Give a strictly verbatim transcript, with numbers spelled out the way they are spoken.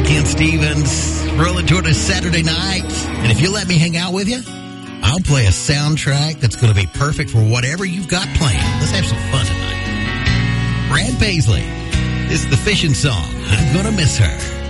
Ken Stevens, rolling toward a Saturday night. And if you let me hang out with you, I'll play a soundtrack that's going to be perfect for whatever you've got planned. Let's have some fun tonight. Brad Paisley, it's the fishing song, I'm Gonna Miss Her.